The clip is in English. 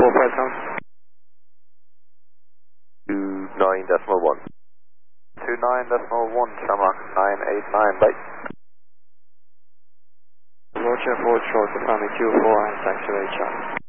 press on. 29.1. 29.1, Shamrock 989, bye. Roger, forward short to family 24 and taxi HR.